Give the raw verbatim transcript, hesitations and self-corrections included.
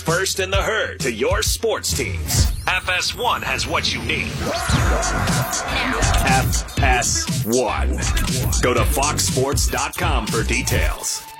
first in the herd to your sports teams. F S one has what you need. F S one. Go to fox sports dot com for details.